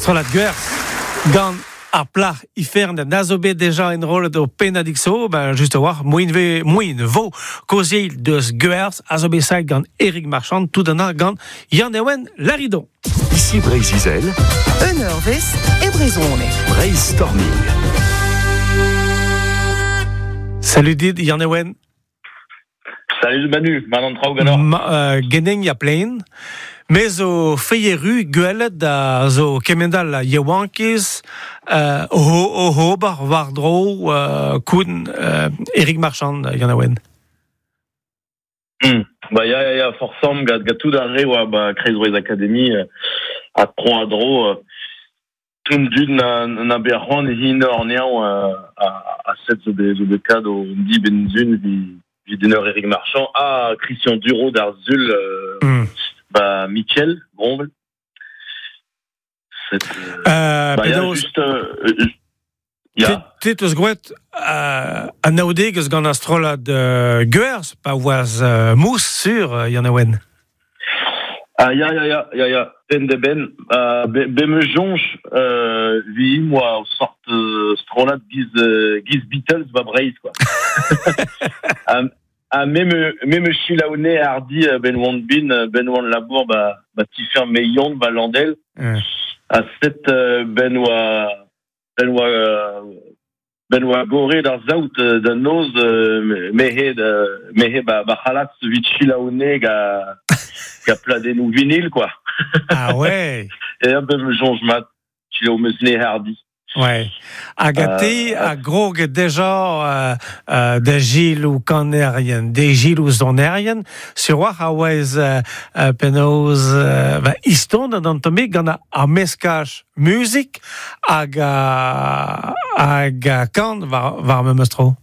Astrolat Guers, gant a plach ifern da nazobe déjà en rôle do penadixo, ben juste voir, moin vo kozil deus Guers, azobe sait gant Eric Marchand, tout d'un gant Yann Ewen Laridon. Ici Brésil, Eurvest et Brezone. Brainstorming. Salut Did, Yann Ewen. Salut Manu, Manon Trauganor. Geneng ya plein. Mais zo feyeru guelet da zo kemendal yewankis hobar vardro kouden Eric Marchand Yann Ewen. Bah ya forcément gat tout d'arrêt wa Crazy Academy à 3 dro tout d'une na berron hin ornéan à 7 de cas au dit benzune vi dinner Eric Marchand à Christian Duro d'Arzul Michel Gromble. Juste Titus Gouet a naudeg gant astrolad Guers, pa oaz mousse sur Yann Ewen. Ya, pen de ben me jonge, vi moi, au sort astrolad giz Beatles, Braise, quoi. Même chilaoné hardi Ben Wan Labour, tifer meillon, Landel, à cette Benoît Goré dans Zout de Noz mehe Khalat Vichilaoné ga pladé nous vinyle quoi. Ah ouais. Et un peu me jonge mat chilo mesné hardi. Ouais. Agati a grog déjà de Gilles ou Canérien, des Gilles ou Zonérien, sur wa hawez penoz iston dans tomé gana a meskach musique aga kan var me mestro.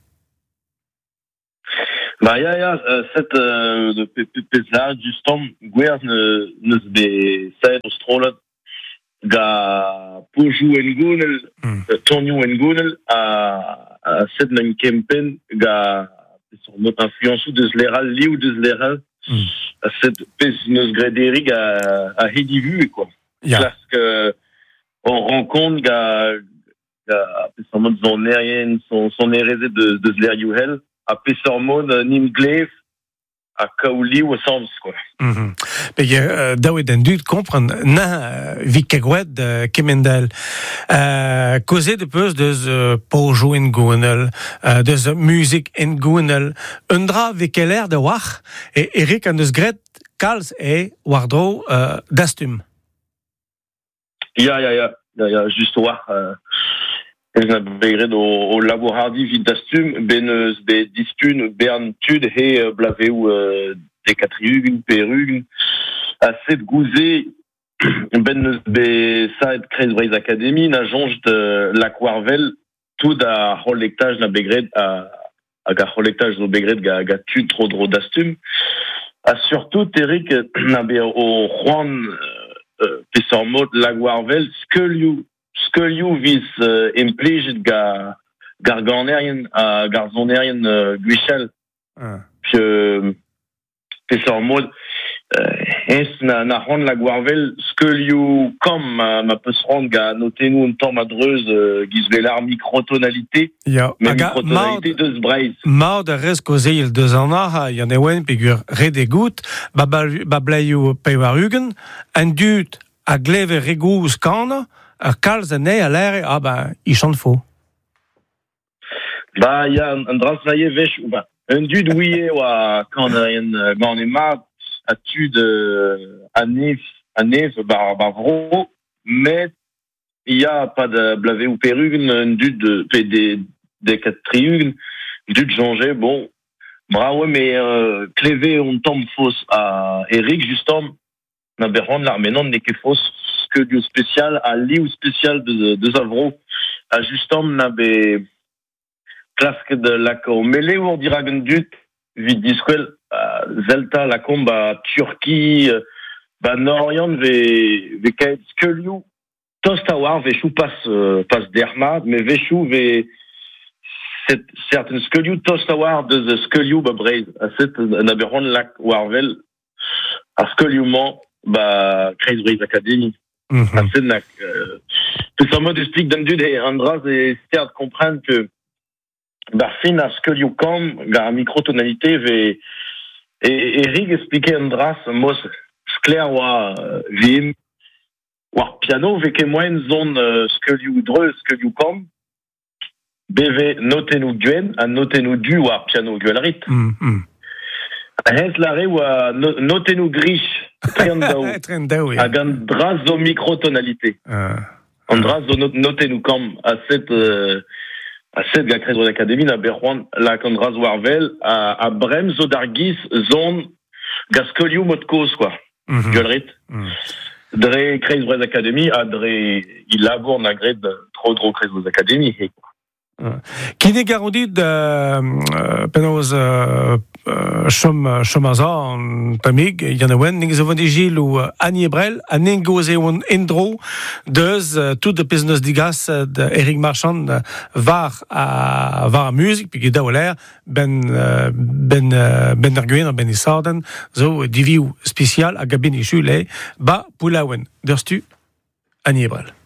Cette de pezar justom guer ne be saet ostrolot ga Pojou en Gounel, Tonio en Gounel, à cette nan Kempen, ga notre influence de Zleral, Liu de Zleral, à cette pezineuse Grédéric à Hedivu, quoi. Parce que on rencontre son aérien, son érésé de Zleriuhel, à Pessormon, Nimglef, à Kaouli ou Sams, quoi. Mais daouet den dud comprendre na vikegwed kemendel causer de peus de Pojou en Gounel, de musique en Gounel, undra vikeler de wach et Eric an deus gret kalz e wardro dastum. Ya, juste war. Je begred au labourardi vid dastum, ben be diskun bern tud he blaveu de katriugun, perugun, a set gouze ben be saet Crazy Academy, na jonge de l'Aquarvel, tout a rollectage na begred a ga rollectage no begred ga tud tro dro dastum. A surtout Eric na be au Juan Pessormod l'Aquarvel, Skelliou vis impliged gar ganerien a garzonérien Guichel. Puis Pessormod na ron la Guarvel Skelliou comme ma peut se rendre ga noter nous un temps madreuse gizvelar microtonalité. Mais microtonalité de Zbraise. Maud de res kozil de Zana Yann Ewen pigur redegout bablayou pewarugen en dut a gleve regous kana kalz a ne a l'air il chante faux. Il y a un drasaye vech un dud ouié wa quand rien gant mat a tud a nef vro mais il y a pas de blavé ou perugen un dud de quatriugen dud jongé bon bravo mais clévé on tombe fausse à Eric justement na berron là mais non n'est que fausse que du spécial à liu spécial de Zavro à justement na be clasque de la com mêlé ou on dira gendut vid disquel Zelta la comba Turquie Norient ve kaet skelliou tostawar ve chou passe derma mais ve chou ve certaines skelliou tostawar de skelliou Braise à cette na berron lac warvel à skellioument Crazy Academy. tout ça mode explique d'un dude et Andras et c'est à comprendre que fin à ce que you come la microtonalité et Rig expliquait Andras moi c'est clair wa vim wa piano avec moins zone ce que you dreux ce que you come BV notez-nous duen à notez-nous du wa piano guelrit Hens l'arrêt wa notez-nous griche Trendao à Andras au microtonalité Andras notez-nous comme à cette gacrez de l'académie na Berwan la Andras Warvel à Brem Zodargis zone Gascoliou Motkos quoi gueulerit dre crez de l'académie à dre il labour na gred trop crez de l'académie qui n'est garanti de penaos chomazan tamig yanawen ning zavon digil ou Annie Brel a nengose un intro de tout de business digas de Eric Marchand var a musique puis da oler ben erguen ben isarden zo diviu spécial a gabini chule ba poulawen derstu Annie Brel